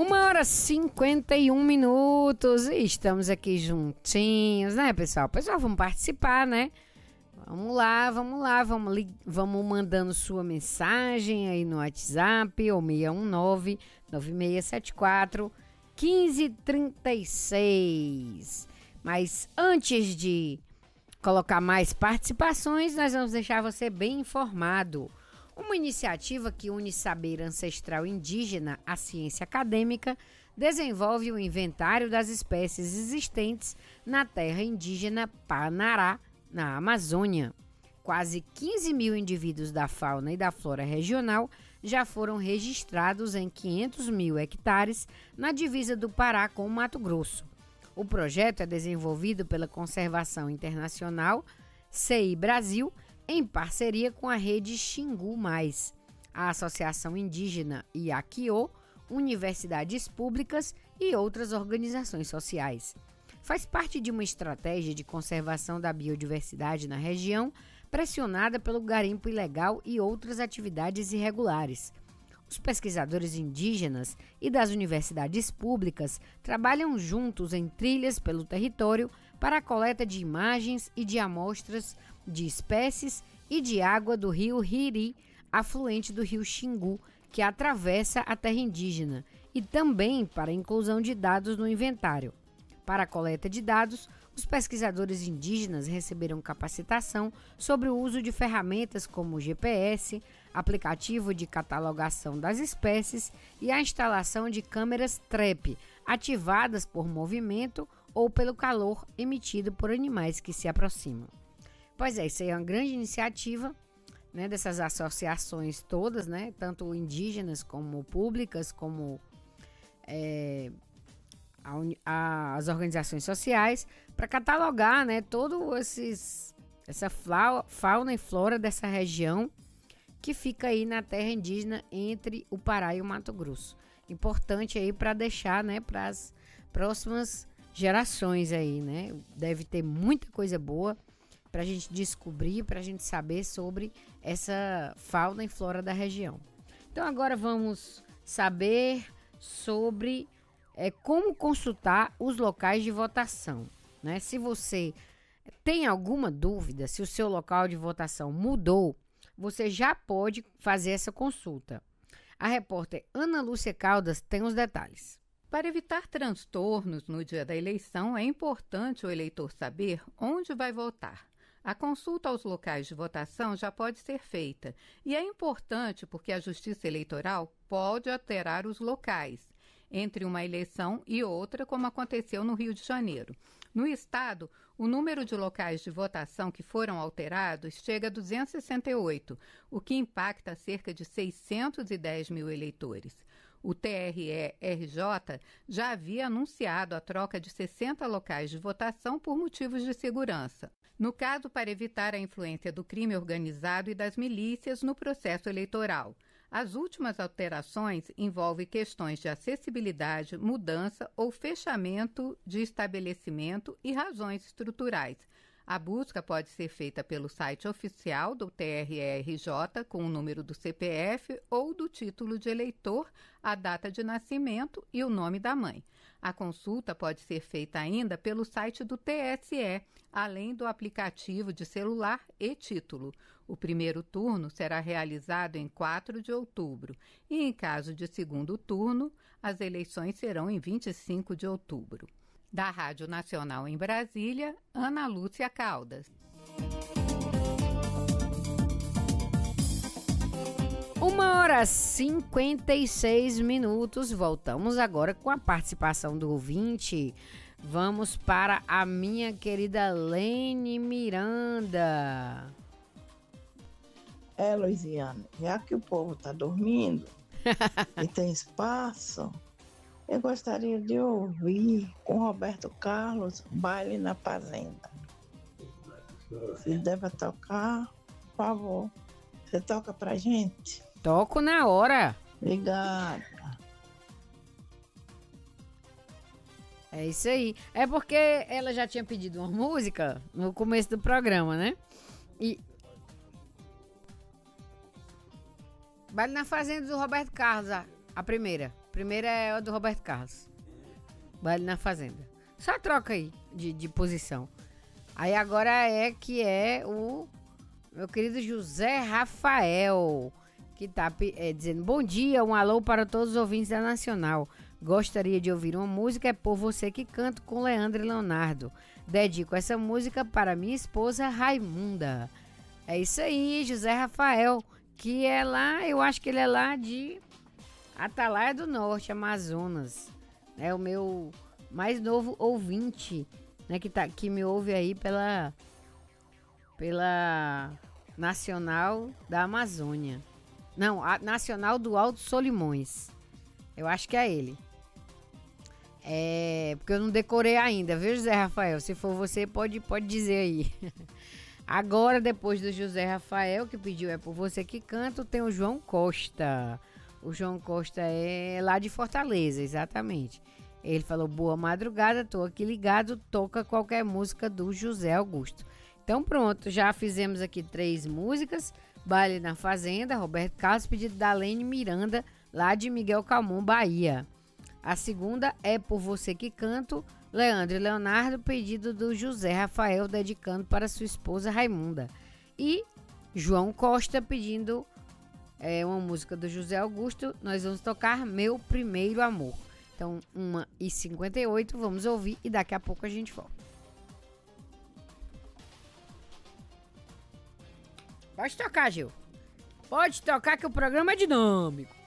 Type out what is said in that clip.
1h51. E estamos aqui juntinhos, né, pessoal? Pessoal, vamos participar, né? Vamos lá. Vamos mandando sua mensagem aí no WhatsApp, ou 619-9674-1536. Mas antes de colocar mais participações, nós vamos deixar você bem informado. Uma iniciativa que une saber ancestral indígena à ciência acadêmica desenvolve o inventário das espécies existentes na terra indígena Panará, na Amazônia. Quase 15 mil indivíduos da fauna e da flora regional já foram registrados em 500 mil hectares na divisa do Pará com o Mato Grosso. O projeto é desenvolvido pela Conservação Internacional, CI Brasil, em parceria com a rede Xingu Mais, a Associação Indígena Iaquiô, universidades públicas e outras organizações sociais. Faz parte de uma estratégia de conservação da biodiversidade na região, pressionada pelo garimpo ilegal e outras atividades irregulares. Os pesquisadores indígenas e das universidades públicas trabalham juntos em trilhas pelo território para a coleta de imagens e de amostras de espécies e de água do rio Riri, afluente do rio Xingu, que atravessa a terra indígena, e também para a inclusão de dados no inventário. Para a coleta de dados, os pesquisadores indígenas receberam capacitação sobre o uso de ferramentas como o GPS, aplicativo de catalogação das espécies e a instalação de câmeras TREP, ativadas por movimento ou pelo calor emitido por animais que se aproximam. Pois é, isso aí é uma grande iniciativa, né, dessas associações todas, né, tanto indígenas como públicas, como as organizações sociais, para catalogar, né, todo essa fauna e flora dessa região que fica aí na terra indígena entre o Pará e o Mato Grosso. Importante aí para deixar, né, para as próximas gerações aí, né? Deve ter muita coisa boa para a gente descobrir, para a gente saber sobre essa fauna e flora da região. Então agora vamos saber sobre como consultar os locais de votação, né? Se você tem alguma dúvida, se o seu local de votação mudou, você já pode fazer essa consulta. A repórter Ana Lúcia Caldas tem os detalhes. Para evitar transtornos no dia da eleição, é importante o eleitor saber onde vai votar. A consulta aos locais de votação já pode ser feita e é importante porque a Justiça Eleitoral pode alterar os locais entre uma eleição e outra, como aconteceu no Rio de Janeiro. No estado, o número de locais de votação que foram alterados chega a 268, o que impacta cerca de 610 mil eleitores. O TRE-RJ já havia anunciado a troca de 60 locais de votação por motivos de segurança. No caso, para evitar a influência do crime organizado e das milícias no processo eleitoral. As últimas alterações envolvem questões de acessibilidade, mudança ou fechamento de estabelecimento e razões estruturais. A busca pode ser feita pelo site oficial do TRE-RJ com o número do CPF ou do título de eleitor, a data de nascimento e o nome da mãe. A consulta pode ser feita ainda pelo site do TSE, além do aplicativo de celular e título. O primeiro turno será realizado em 4 de outubro e, em caso de segundo turno, as eleições serão em 25 de outubro. Da Rádio Nacional em Brasília, Ana Lúcia Caldas. 1h56. Voltamos agora com a participação do ouvinte. Vamos para a minha querida Lene Miranda. Luiziane, já que o povo está dormindo e tem espaço, eu gostaria de ouvir com Roberto Carlos, Baile na Fazenda. Se deve tocar, por favor. Você toca pra gente? Toco na hora. Obrigada. É isso aí. É porque ela já tinha pedido uma música no começo do programa, né? E Baile na Fazenda do Roberto Carlos. A primeira. A primeira é a do Roberto Carlos. Baile na Fazenda. Só troca aí de posição. Aí agora que é o meu querido José Rafael, que tá dizendo: bom dia, um alô para todos os ouvintes da Nacional. Gostaria de ouvir uma música, é Por Você Que Canto, com Leandro e Leonardo. Dedico essa música para minha esposa Raimunda. É isso aí, José Rafael, que é lá, eu acho que ele é lá de Atalaia do Norte, Amazonas. É o meu mais novo ouvinte, né, que me ouve aí pela Nacional da Amazônia. Não, a Nacional do Alto Solimões. Eu acho que é ele. Porque eu não decorei ainda, viu, José Rafael? Se for você, pode dizer aí. Agora, depois do José Rafael, que pediu É Por Você Que Canto, tem o João Costa. O João Costa é lá de Fortaleza, exatamente. Ele falou: boa madrugada, tô aqui ligado, toca qualquer música do José Augusto. Então pronto, já fizemos aqui 3 músicas. Baile na Fazenda, Roberto Carlos, pedido da Lene Miranda, lá de Miguel Calmon, Bahia. A segunda é Por Você Que Canto, Leandro e Leonardo, pedido do José Rafael, dedicando para sua esposa Raimunda. E João Costa pedindo uma música do José Augusto. Nós vamos tocar Meu Primeiro Amor. Então, 1h58, vamos ouvir e daqui a pouco a gente volta. Pode tocar, Gil. Pode tocar que o programa é dinâmico.